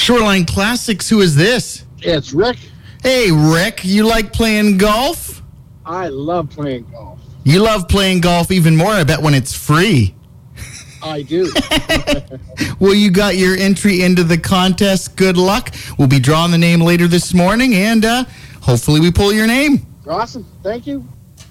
Shoreline Classics, who is this? It's Rick. Hey, Rick, you like playing golf? I love playing golf. You love playing golf even more, I bet, when it's free. I do. Well, you got your entry into the contest. Good luck. We'll be drawing the name later this morning, and hopefully we pull your name. Awesome. Thank you.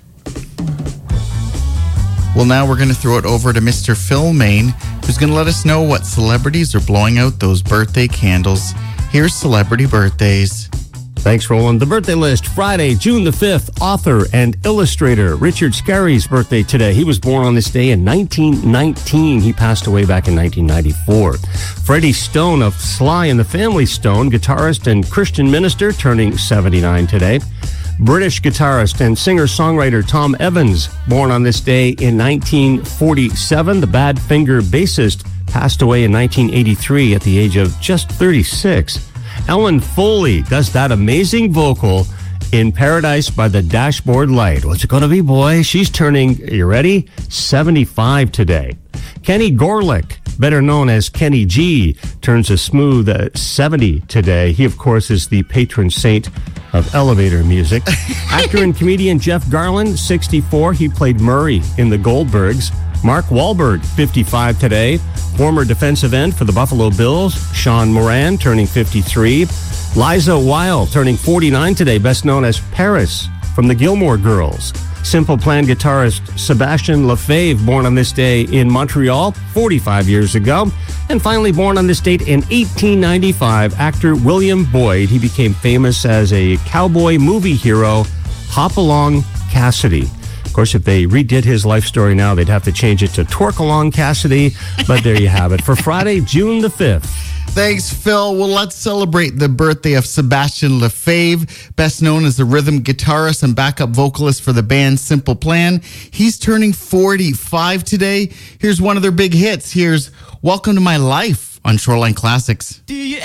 Well, now we're going to throw it over to Mr. Phil Main, who's going to let us know what celebrities are blowing out those birthday candles. Here's Celebrity Birthdays. Thanks, Roland. The birthday list, Friday, June the 5th, author and illustrator Richard Scarry's birthday today. He was born on this day in 1919. He passed away back in 1994. Freddie Stone of Sly and the Family Stone, guitarist and Christian minister, turning 79 today. British guitarist and singer-songwriter Tom Evans, born on this day in 1947. The Badfinger bassist passed away in 1983 at the age of just 36. Ellen Foley does that amazing vocal in Paradise by the Dashboard Light. What's it going to be, boy? She's turning, you ready? 75 today. Kenny Gorlick, better known as Kenny G, turns a smooth 70 today. He, of course, is the patron saint of elevator music. Actor and comedian Jeff Garlin, 64. He played Murray in The Goldbergs. Mark Wahlberg, 55 today. Former defensive end for the Buffalo Bills. Sean Moran, turning 53. Liza Weil, turning 49 today, best known as Paris from the Gilmore Girls. Simple Plan guitarist Sebastian Lefebvre, born on this day in Montreal 45 years ago. And finally, born on this date in 1895, actor William Boyd. He became famous as a cowboy movie hero, Hopalong Cassidy. Of course, if they redid his life story now, they'd have to change it to Torkalong Cassidy. But there you have it. For Friday, June the 5th. Thanks, Phil. Well, let's celebrate the birthday of Sebastian Lefebvre, best known as the rhythm guitarist and backup vocalist for the band Simple Plan. He's turning 45 today. Here's one of their big hits. Here's Welcome to My Life on Shoreline Classics.